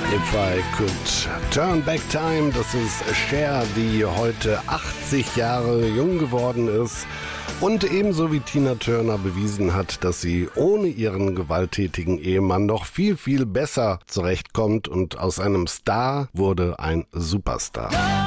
If I Could Turn Back Time, das ist Cher, die heute 80 Jahre jung geworden ist und ebenso wie Tina Turner bewiesen hat, dass sie ohne ihren gewalttätigen Ehemann noch viel, viel besser zurechtkommt und aus einem Star wurde ein Superstar.